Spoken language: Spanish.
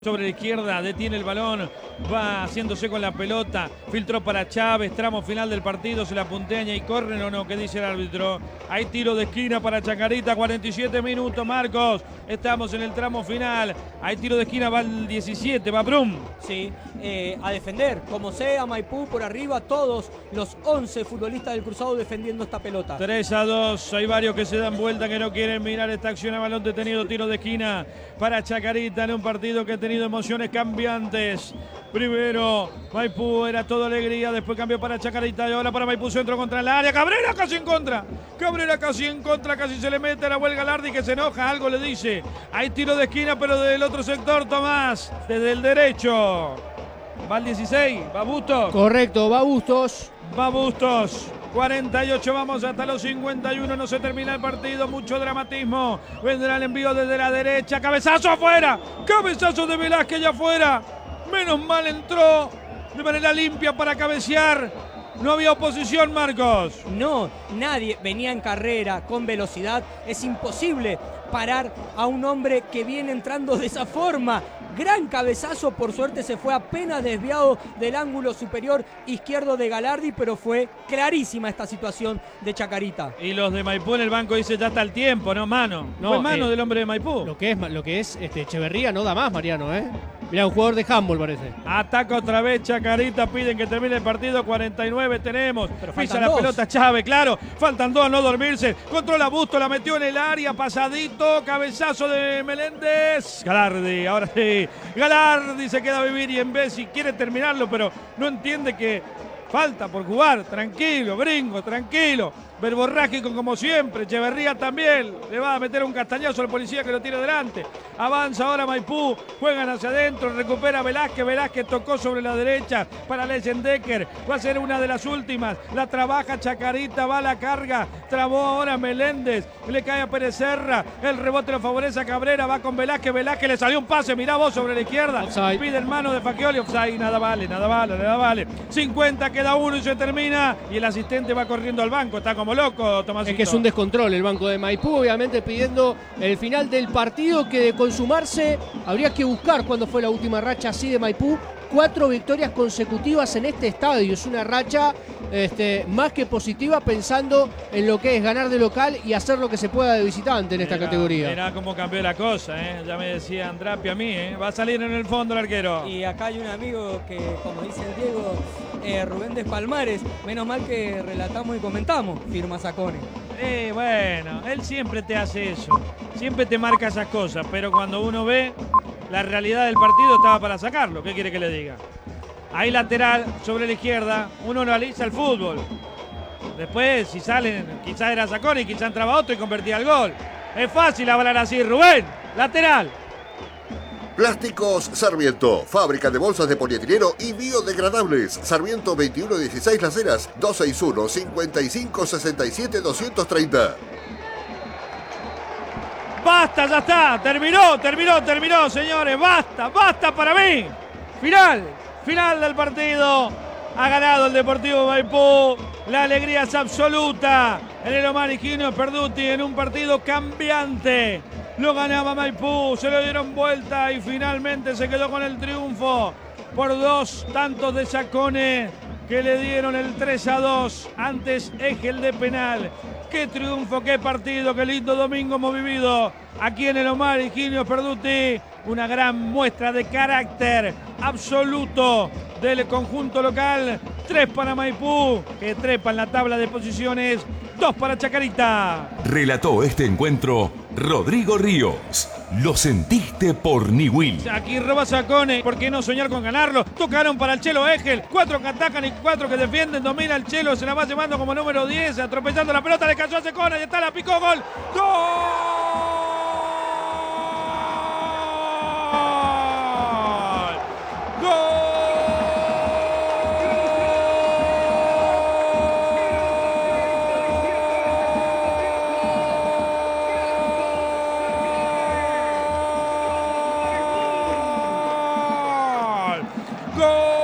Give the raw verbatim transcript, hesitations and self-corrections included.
Sobre la izquierda, detiene el balón, va haciéndose con la pelota, filtró para Chávez, tramo final del partido, se la punteña y corren o no, ¿qué dice el árbitro? Hay tiro de esquina para Chacarita, cuarenta y siete minutos, Marcos, estamos en el tramo final, hay tiro de esquina, va el diecisiete, va Brum. Sí, eh, a defender, como sea, Maipú por arriba, todos los once futbolistas del Cruzado defendiendo esta pelota. tres a dos, hay varios que se dan vuelta, que no quieren mirar esta acción a balón detenido, tiro de esquina para Chacarita en un partido que ha tenido emociones cambiantes. Primero Maipú era todo alegría, después cambió para Chacarita y ahora para Maipú, centro contra el área, Cabrera casi en contra, Cabrera casi en contra, casi se le mete a la huelga Galardi que se enoja, algo le dice. Hay tiro de esquina pero del otro sector, Tomás, desde el derecho. Va el dieciséis, va Bustos. Correcto, va Bustos. Va Bustos. cuarenta y ocho, vamos hasta los cincuenta y uno, no se termina el partido, mucho dramatismo. Vendrá el envío desde la derecha, cabezazo afuera, cabezazo de Velázquez ya afuera. Menos mal entró de manera limpia para cabecear. No había oposición, Marcos. No, nadie venía en carrera, con velocidad. Es imposible parar a un hombre que viene entrando de esa forma. Gran cabezazo, por suerte se fue apenas desviado del ángulo superior izquierdo de Galardi, pero fue clarísima esta situación de Chacarita. Y los de Maipú en el banco dicen ya está el tiempo, no mano. No, fue mano eh, del hombre de Maipú. Lo que es, lo que es este, Echeverría no da más, Mariano, ¿eh? Mirá, un jugador de handball parece. Ataca otra vez Chacarita, piden que termine el partido, cuarenta y nueve tenemos. Pero pisa la dos. pelota Chávez, claro, faltan dos a no dormirse. Controla Busto, la metió en el área, pasadito, cabezazo de Meléndez. Galardi, ahora sí. Galardi se queda a vivir y en vez si quiere terminarlo, pero no entiende que falta por jugar. Tranquilo, gringo, tranquilo. Verborrágico como siempre. Echeverría también le va a meter un castañazo al policía que lo tira delante. Avanza ahora Maipú, juegan hacia adentro, recupera Velázquez. Velázquez tocó sobre la derecha para Leyendecker. Va a ser una de las últimas. La trabaja Chacarita, va a la carga. Trabó ahora Meléndez. Le cae a Pérez Serra. El rebote lo favorece a Cabrera. Va con Velázquez. Velázquez le salió un pase. Mirá vos sobre la izquierda. Offside. Pide el mano de Facchioli. Offside. Nada vale, nada vale, nada vale. cincuenta, queda uno y se termina. Y el asistente va corriendo al banco. Está como loco, Tomasito. Es que es un descontrol el banco de Maipú, obviamente pidiendo el final del partido, que de consumarse habría que buscar cuándo fue la última racha así de Maipú. Cuatro victorias consecutivas en este estadio, es una racha este, más que positiva, pensando en lo que es ganar de local y hacer lo que se pueda de visitante en esta mirá, categoría. Mirá cómo cambió la cosa, ¿eh? Ya me decía Andrapi a mí, ¿eh? Va a salir en el fondo el arquero. Y acá hay un amigo que, como dice el Diego, eh, Rubén Despalmares, menos mal que relatamos y comentamos, firma Sacone. Eh, bueno, él siempre te hace eso, siempre te marca esas cosas, pero cuando uno ve la realidad del partido estaba para sacarlo, ¿qué quiere que le diga? Hay lateral sobre la izquierda, uno analiza el fútbol. Después, si salen, quizás era Sacone y quizás entraba otro y convertía el gol. Es fácil hablar así, Rubén, lateral. Plásticos Sarmiento, fábrica de bolsas de polietileno y biodegradables. Sarmiento veintiuno dieciséis Las Heras, dos seis uno, cinco cinco, seis siete, dos tres cero. Basta, ya está, terminó, terminó, terminó, señores, basta, basta para mí. Final, final del partido. Ha ganado el Deportivo Maipú. La alegría es absoluta en el Omar Higinio Perduti en un partido cambiante. Lo ganaba Maipú, se lo dieron vuelta y finalmente se quedó con el triunfo por dos tantos de Sacone que le dieron el tres a dos. Antes Egel de penal. Qué triunfo, qué partido, qué lindo domingo hemos vivido aquí en el Omar Higinio Perduti. Una gran muestra de carácter absoluto del conjunto local. Tres para Maipú, que trepa en la tabla de posiciones. Dos para Chacarita. Relató este encuentro Rodrigo Ríos. Lo sentiste por Niwil. Aquí roba Sacone. ¿Por qué no soñar con ganarlo? Tocaron para el Chelo Egel. Cuatro que atacan y cuatro que defienden. Domina el Chelo. Se la va llevando como número diez. Atropellando la pelota. Le cayó a Secona. Y está, la picó. Gol. ¡Gol!